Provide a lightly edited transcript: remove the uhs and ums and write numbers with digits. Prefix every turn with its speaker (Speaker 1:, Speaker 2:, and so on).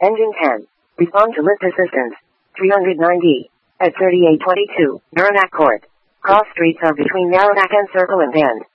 Speaker 1: Engine 10. Respond to lift assistance. 390. At 3822, Merrimack Court. Cross streets are between Merrimack and Circle and Bend.